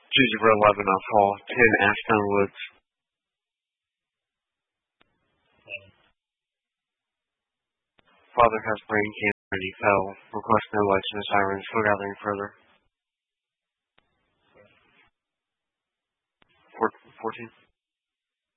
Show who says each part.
Speaker 1: 2011 I'll call 10 Ashstone Woods. Father has brain cancer and he fell. Request no lights and sirens. Still gathering further. 14.